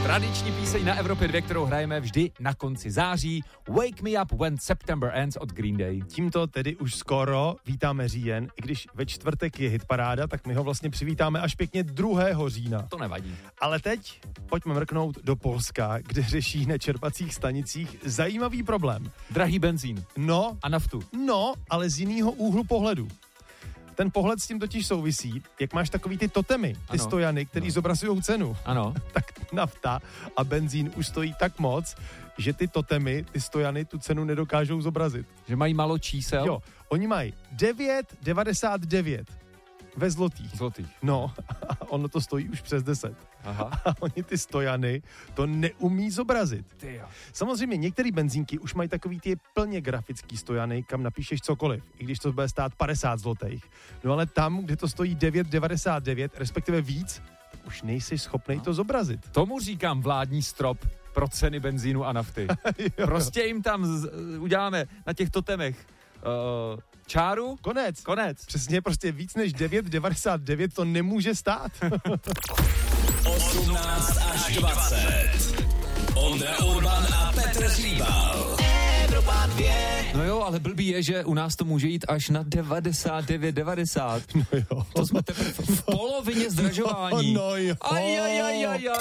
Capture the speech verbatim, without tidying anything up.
Tradiční píseň na Evropě dva, kterou hrajeme vždy na konci září. Wake Me Up When September Ends od Green Day. Tímto tedy už skoro vítáme říjen, i když ve čtvrtek je hitparáda, tak my ho vlastně přivítáme až pěkně druhého října. To nevadí. Ale teď pojďme mrknout do Polska, kde řeší na čerpacích stanicích zajímavý problém. Drahý benzín. No, A naftu. no, ale z jiného úhlu pohledu. Ten pohled s tím totiž souvisí, jak máš takový ty totemy, ty Ano. stojany, který No. zobrazují cenu. Ano. Tak nafta a benzín už stojí tak moc, že ty totemy, ty stojany tu cenu nedokážou zobrazit. Že mají málo čísel. Jo, oni mají devět devadesát devět ve zlotých. Zlotých. No, a ono to stojí už přes deset. Aha. A oni ty stojany to neumí zobrazit. Ty jo. Samozřejmě některé benzínky už mají takový ty plně grafický stojany, kam napíšeš cokoliv, i když to bude stát padesát zlotých. No ale tam, kde to stojí devět devadesát devět, respektive víc, tak už nejsi schopnej to zobrazit. Tomu říkám vládní strop pro ceny benzínu a nafty. Prostě jim tam z, uděláme na těch totemech uh, čáru. Konec. Konec. Přesně, prostě víc než devět devadesát devět to nemůže stát. osmnáct až dvacet. Ondra Urban a Petr Hříbal. Evropa dvě. No jo, ale blbý je, že u nás to může jít až na devadesát devět devadesát. No jo. To jsme teprve v polovině zdražování. No jo. Aj, aj, aj, aj, aj.